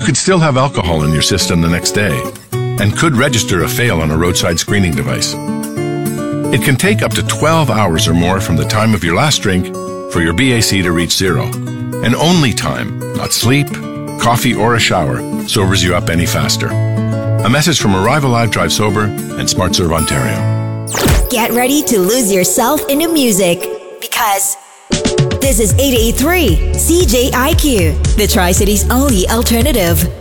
could still have alcohol in your system the next day and could register a fail on a roadside screening device. It can take up to 12 hours or more from the time of your last drink for your BAC to reach zero. And only time, not sleep, coffee, or a shower, sobers you up any faster. A message from Arrive Alive Drive Sober and SmartServe Ontario. Get ready to lose yourself in the music because this is 883 CJIQ, the Tri-City's only alternative.